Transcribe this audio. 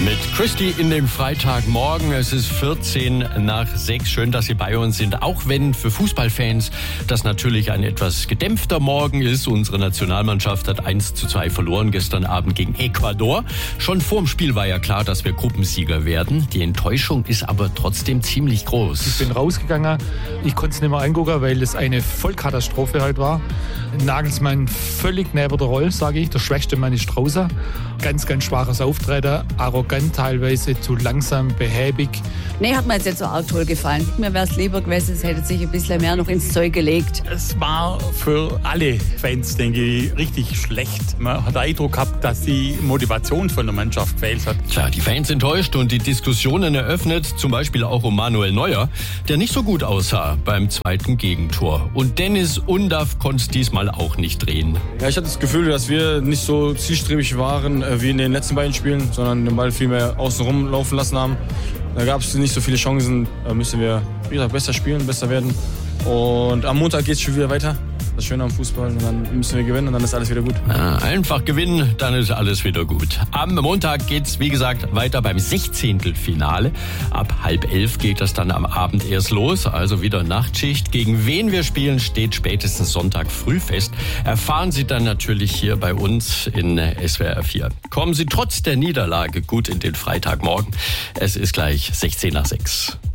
Mit Christy in dem Freitagmorgen. Es ist 5:14. Schön, dass Sie bei uns sind. Auch wenn für Fußballfans das natürlich ein etwas gedämpfter Morgen ist. Unsere Nationalmannschaft hat 1:2 verloren gestern Abend gegen Ecuador. Schon vorm Spiel war ja klar, dass wir Gruppensieger werden. Die Enttäuschung ist aber trotzdem ziemlich groß. Ich bin rausgegangen. Ich konnte es nicht mehr angucken, weil es eine Vollkatastrophe heute war. Nagelsmann völlig neben der Rolle, sage ich. Der schwächste Mann ist draußen. Ganz, ganz schwaches Auftreten. Arrogant teilweise, zu langsam, behäbig. Nee, hat mir jetzt nicht so arg toll gefallen. Mir wäre es lieber gewesen, es hätte sich ein bisschen mehr noch ins Zeug gelegt. Es war für alle Fans, denke ich, richtig schlecht. Man hat den Eindruck gehabt, dass die Motivation von der Mannschaft gefehlt hat. Tja, die Fans enttäuscht und die Diskussionen eröffnet, zum Beispiel auch um Manuel Neuer, der nicht so gut aussah beim zweiten Gegentor. Und Dennis Undaff konnte es diesmal auch nicht drehen. Ja, ich hatte das Gefühl, dass wir nicht so zielstrebig waren wie in den letzten beiden Spielen, sondern den Ball viel mehr außen rum laufen lassen haben. Da gab es nicht so viele Chancen. Da müssen wir wieder besser spielen, besser werden. Und am Montag geht es schon wieder weiter. Das Schöne am Fußball. Und dann müssen wir gewinnen und dann ist alles wieder gut. Einfach gewinnen, dann ist alles wieder gut. Am Montag geht's, wie gesagt, weiter beim 16. Finale. Ab 10:30 geht das dann am Abend erst los. Also wieder Nachtschicht. Gegen wen wir spielen, steht spätestens Sonntag früh fest. Erfahren Sie dann natürlich hier bei uns in SWR 4. Kommen Sie trotz der Niederlage gut in den Freitagmorgen. Es ist gleich 6:16.